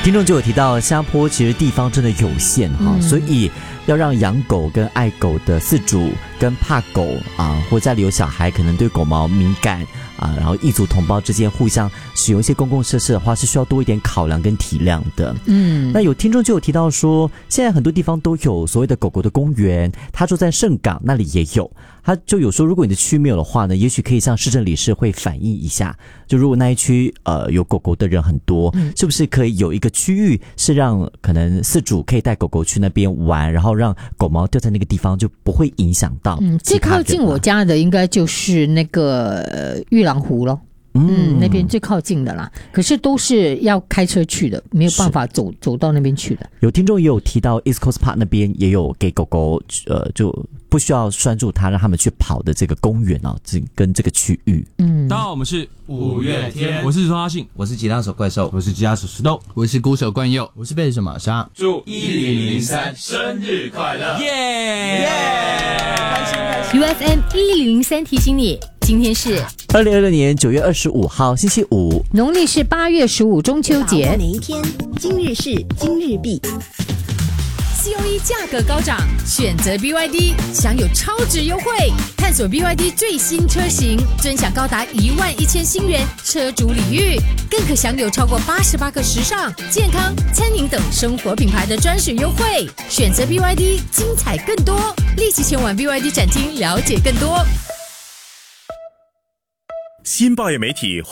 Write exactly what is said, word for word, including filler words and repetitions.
听众就有提到，新加坡其实地方真的有限哈、嗯，所以要让养狗跟爱狗的饲主跟怕狗啊，或家里有小孩可能对狗毛敏感啊，然后异族同胞之间互相使用一些公共设施的话，是需要多一点考量跟体谅的。嗯，那有听众就有提到说，现在很多地方都有所谓的狗狗的公园，他住在盛港那里也有，他就有说，如果你的区没有的话呢，也许可以向市政理事会反映一下，就如果那一区呃有狗狗的人很多，嗯、是不是可以有一个区域是让可能饲主可以带狗狗去那边玩，然后让狗毛掉在那个地方就不会影响到。嗯， 最靠近我家的应该就是那个、呃、玉兰湖咯。嗯，那边最靠近的啦，可是都是要开车去的，没有办法走走到那边去的。 有听众也有提到 East Coast Park 那边也有给狗狗，呃，就不需要拴住它，让他们去跑的这个公园啊，这跟这个区域。 嗯，大家好，我们是五月天，我是周阿信， 我是吉他手怪兽， 我是吉他手石头， 我是鼓手冠佑， 我是贝斯手玛莎。 祝一零零三生日快乐！耶耶， 开心开心 ！U F M 一零零三提醒你。今天是二零二六年九月二十五号星期五， 农历是八月十五中秋节。 哪一天？今日事今日毕。 C O E 价格高涨，选择 B Y D 享有超值优惠，探索 B Y D 最新车型，尊享高达一万一千新元车主礼遇，更可享有超过八十八个时尚、健康、餐饮等生活品牌的专属优惠。选择 B Y D， 精彩更多，立即前往 B Y D 展厅了解更多。 新报业媒体